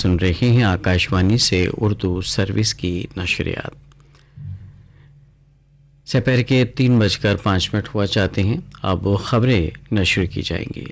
سن رہے ہیں آکاشوانی سے اردو سروس کی نشریات. سپہر کے 3:05 ہوا چاہتے ہیں. اب خبریں نشر کی جائیں گی.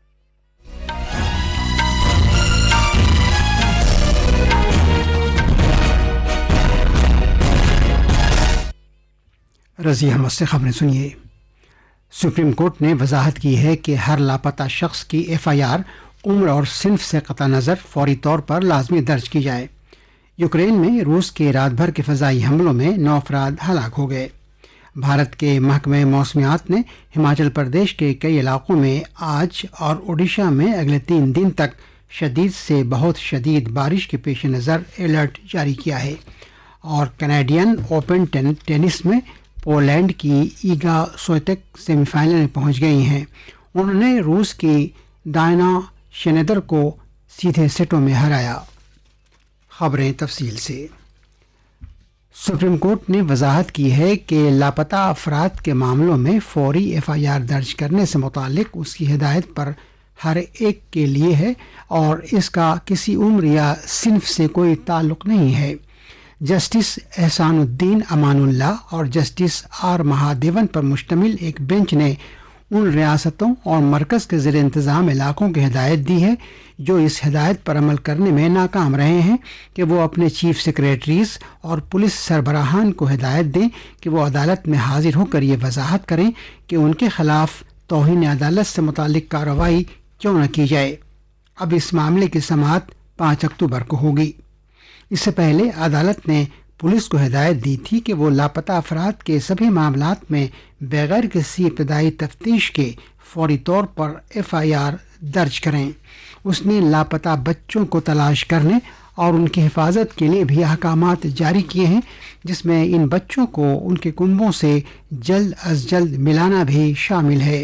رضی احمد سے خبریں سنیے. سپریم کورٹ نے وضاحت کی ہے کہ ہر لاپتہ شخص کی FIR عمر اور صنف سے قطع نظر فوری طور پر لازمی درج کی جائے. یوکرین میں روس کے رات بھر کے فضائی حملوں میں 9 افراد ہلاک ہو گئے. بھارت کے محکمہ موسمیات نے ہماچل پردیش کے کئی علاقوں میں آج اور اڈیشہ میں اگلے 3 دن تک شدید سے بہت شدید بارش کے پیش نظر الرٹ جاری کیا ہے. اور کینیڈین اوپن ٹینس میں پولینڈ کی ایگا سویتک سیمی فائنل میں پہنچ گئی ہیں. انہوں نے روس کی دائنا شنیدر کو سیدھے سیٹوں میں ہرایا. خبریں تفصیل سے. سپریم کورٹ نے وضاحت کی ہے کہ لاپتہ افراد کے معاملوں میں فوری FIR درج کرنے سے متعلق اس کی ہدایت پر ہر ایک کے لیے ہے اور اس کا کسی عمر یا صنف سے کوئی تعلق نہیں ہے. جسٹس احسان الدین امان اللہ اور جسٹس R مہادیون پر مشتمل ایک بینچ نے ان ریاستوں اور مرکز کے زیر انتظام علاقوں کی ہدایت دی ہے جو اس ہدایت پر عمل کرنے میں ناکام رہے ہیں کہ وہ اپنے چیف سیکریٹریز اور پولیس سربراہان کو ہدایت دیں کہ وہ عدالت میں حاضر ہو کر یہ وضاحت کریں کہ ان کے خلاف توہین عدالت سے متعلق کارروائی کیوں نہ کی جائے. اب اس معاملے کی سماعت 5 اکتوبر کو ہوگی. اس سے پہلے عدالت نے پولیس کو ہدایت دی تھی کہ وہ لاپتہ افراد کے سبھی معاملات میں بغیر کسی ابتدائی تفتیش کے فوری طور پر FIR درج کریں. اس نے لاپتہ بچوں کو تلاش کرنے اور ان کی حفاظت کے لیے بھی احکامات جاری کیے ہیں جس میں ان بچوں کو ان کے کنبوں سے جلد از جلد ملانا بھی شامل ہے.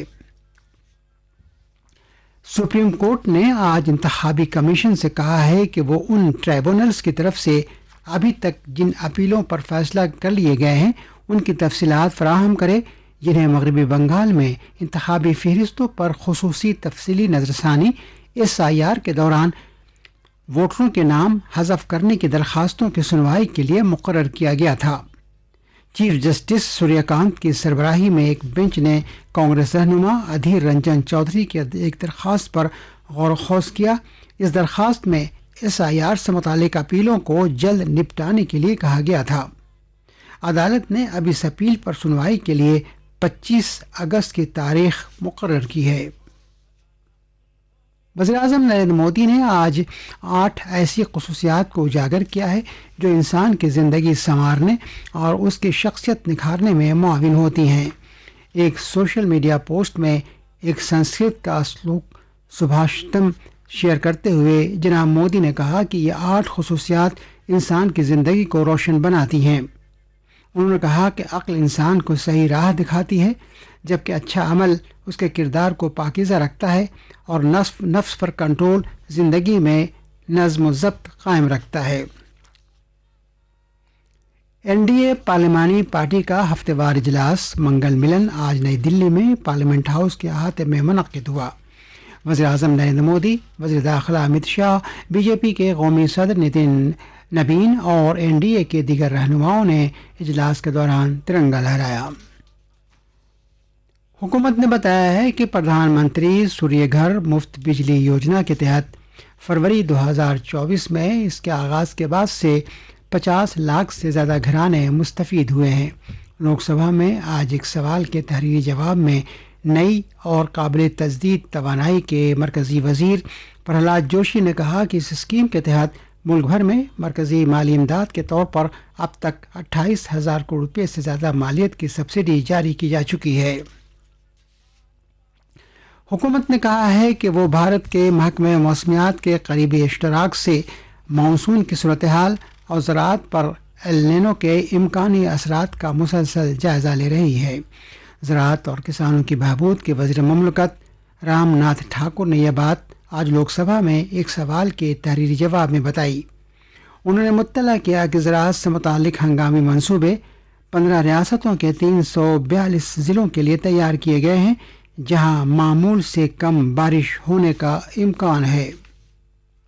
سپریم کورٹ نے آج انتخابی کمیشن سے کہا ہے کہ وہ ان ٹریبونلز کی طرف سے ابھی تک جن اپیلوں پر فیصلہ کر لیے گئے ہیں ان کی تفصیلات فراہم کرے جنہیں مغربی بنگال میں انتخابی فہرستوں پر خصوصی تفصیلی نظر ثانی SIR کے دوران ووٹروں کے نام حذف کرنے کی درخواستوں کی سنوائی کے لیے مقرر کیا گیا تھا. چیف جسٹس سوریہ کانت کی سربراہی میں ایک بینچ نے کانگریس رہنما ادھیر رنجن چودھری کی ایک درخواست پر غور و خوض کیا. اس درخواست میں SIR سے متعلق اپیلوں کو جلد نپٹانے کے لیے کہا گیا تھا. عدالت نے اب اس اپیل پر سنوائی کے لیے 25 اگست کی تاریخ مقرر کی ہے. وزیراعظم نریندر مودی نے آج 8 ایسی خصوصیات کو اجاگر کیا ہے جو انسان کی زندگی سنوارنے اور اس کی شخصیت نکھارنے میں معاون ہوتی ہیں. ایک سوشل میڈیا پوسٹ میں ایک سنسکرت کا سلوک سبھاشتم شیئر کرتے ہوئے جناب مودی نے کہا کہ یہ 8 خصوصیات انسان کی زندگی کو روشن بناتی ہیں. انہوں نے کہا کہ عقل انسان کو صحیح راہ دکھاتی ہے جبکہ اچھا عمل اس کے کردار کو پاکیزہ رکھتا ہے اور نفس پر کنٹرول زندگی میں نظم و ضبط قائم رکھتا ہے. NDA پارلیمانی پارٹی کا ہفتہ وار اجلاس منگل ملن آج نئی دلی میں پارلیمنٹ ہاؤس کے احاطے میں منعقد ہوا. وزیر اعظم نریندر مودی، وزیر داخلہ امت شاہ، BJP کے قومی صدر نتن نبین اور NDA کے دیگر رہنماؤں نے اجلاس کے دوران ترنگا لہرایا. حکومت نے بتایا ہے کہ پردھان منتری سوریہ گھر مفت بجلی یوجنا کے تحت فروری 2024 میں اس کے آغاز کے بعد سے 50 لاکھ سے زیادہ گھرانے مستفید ہوئے ہیں. لوک سبھا میں آج ایک سوال کے تحریری جواب میں نئی اور قابل تجدید توانائی کے مرکزی وزیر پرہلاد جوشی نے کہا کہ اس اسکیم کے تحت ملک بھر میں مرکزی مالی امداد کے طور پر اب تک 28,000 کروڑ روپے سے زیادہ مالیت کی سبسڈی جاری کی جا چکی ہے. حکومت نے کہا ہے کہ وہ بھارت کے محکمہ موسمیات کے قریبی اشتراک سے مانسون کی صورتحال اور زراعت پر ایل نینو کے امکانی اثرات کا مسلسل جائزہ لے رہی ہے. زراعت اور کسانوں کی بہبود کے وزیر مملکت رام ناتھ ٹھاکر نے یہ بات آج لوک سبھا میں ایک سوال کے تحریری جواب میں بتائی. انہوں نے مطلع کیا کہ زراعت سے متعلق ہنگامی منصوبے 15 ریاستوں کے 342 ضلعوں کے لیے تیار کیے گئے ہیں جہاں معمول سے کم بارش ہونے کا امکان ہے.